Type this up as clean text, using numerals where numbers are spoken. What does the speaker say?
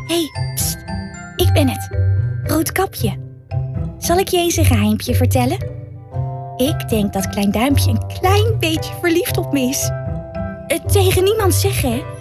Hé, pst, ik ben het. Roodkapje. Zal ik je eens een geheimpje vertellen? Ik denk dat Klein Duimpje een klein beetje verliefd op me is. Tegen niemand zeggen, hè?